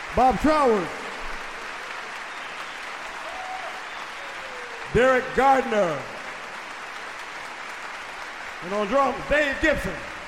Bob Troward. Derek Gardner. And on drums, Dave Gibson.